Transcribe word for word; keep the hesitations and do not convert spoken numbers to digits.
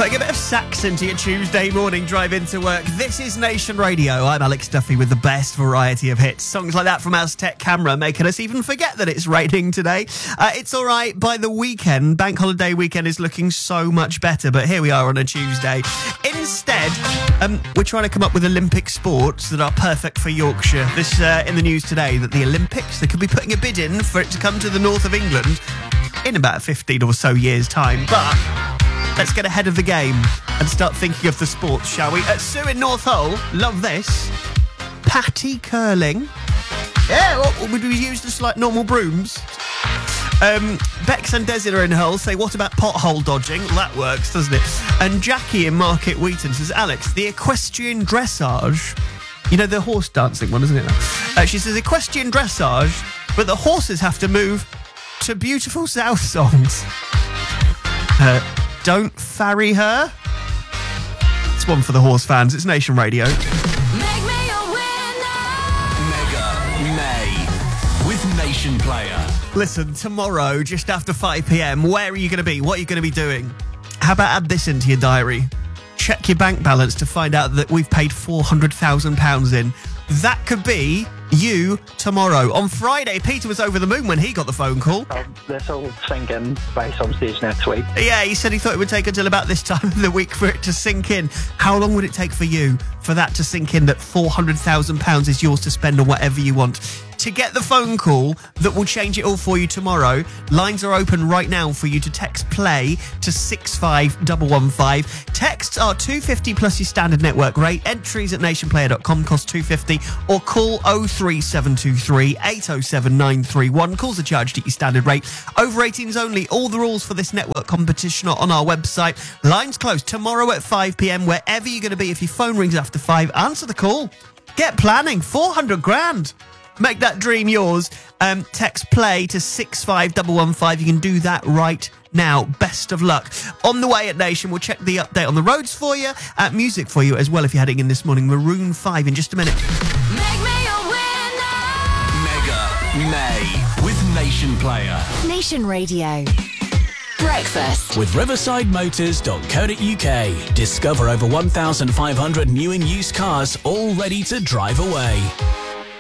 Putting a bit of sax into your Tuesday morning drive into work. This is Nation Radio. I'm Alex Duffy with the best variety of hits. Songs like that from Aztec Camera making us even forget that it's raining today. Uh, it's all right. By the weekend, bank holiday weekend is looking so much better. But here we are on a Tuesday. Instead, um, we're trying to come up with Olympic sports that are perfect for Yorkshire. This uh, in the news today that the Olympics, they could be putting a bid in for it to come to the north of England in about fifteen or so years' time. But let's get ahead of the game and start thinking of the sports, shall we? At Sue in North Hull, love this. Patty curling. Yeah, well, would we use just like normal brooms? Um, Bex and Desi are in Hull say, what about pothole dodging? Well, that works, doesn't it? And Jackie in Market Wheaton says, Alex, the equestrian dressage, you know, the horse dancing one, isn't it? Uh, she says, equestrian dressage, but the horses have to move to Beautiful South songs. Uh, Don't Farry Her. It's one for the horse fans. It's Nation Radio. Make me a winner. Mega May with Nation Player. Listen, tomorrow, just after five p.m, where are you going to be? What are you going to be doing? How about add this into your diary? Check your bank balance to find out that we've paid four hundred thousand pounds in. That could be you tomorrow. On Friday, Peter was over the moon when he got the phone call. Oh, this all sink in by some stage next week. Yeah, he said he thought it would take until about this time of the week for it to sink in. How long would it take for you for that to sink in, that four hundred thousand pounds is yours to spend on whatever you want? To get the phone call that will change it all for you tomorrow, lines are open right now for you to text play to six five one one five. Texts are two pounds fifty plus your standard network rate. Entries at nationplayer dot com cost two pounds fifty, or call oh three seven two three eight oh seven nine three one. Calls are charged at your standard rate. Over eighteens only. All the rules for this network competition are on our website. Lines closed tomorrow at five p.m. Wherever you're going to be, if your phone rings after five, answer the call. Get planning. four hundred grand. Make that dream yours. Um, text play to six five one one five. You can do that right now. Best of luck. On the way at Nation, we'll check the update on the roads for you. Uh, music for you as well if you're heading in this morning. Maroon five in just a minute. Make me a winner. Mega May with Nation Player. Nation Radio. Breakfast. With riverside motors dot co dot uk. Discover over one thousand five hundred new and used cars all ready to drive away.